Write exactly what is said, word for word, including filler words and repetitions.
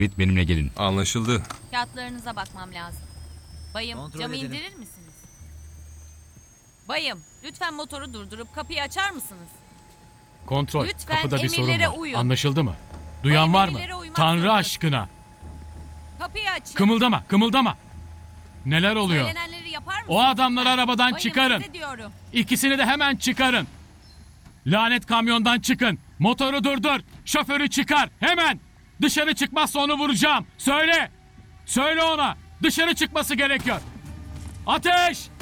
Git benimle gelin. Anlaşıldı. Kağıtlarınıza bakmam lazım. Bayım, Kontrol camı edelim. indirir misiniz? Bayım, lütfen motoru durdurup kapıyı açar mısınız? Kontrol. Lütfen Kapıda bir sorun emirlere var. uyun. Anlaşıldı mı? Duyan Bayım, var mı? emirlere uymak Tanrı zorundasın. aşkına. Kapıyı açın. Kımıldama, kımıldama. Neler oluyor? Söylenenleri yapar mısınız? O adamları arabadan Bayım, çıkarın. size diyorum. İkisini de hemen çıkarın. Lanet kamyondan çıkın. Motoru durdur. Şoförü çıkar. Hemen. Dışarı çıkmazsa onu vuracağım. Söyle. Söyle ona. Dışarı çıkması gerekiyor. Ateş!